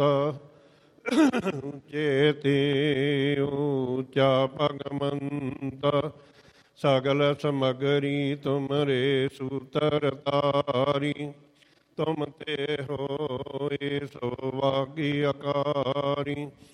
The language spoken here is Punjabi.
ਚੇਤੀ ਊਚਾ ਭਗਵੰਤ ਸਗਲ ਸਮਗਰੀ ਤੁਮਰੇ ਸੂਤਰ ਤਾਰੀ। ਤੁਮ ਤੇ ਹੋਏ ਸੋ ਵਾਗੀ ਅਕਾਰੀ।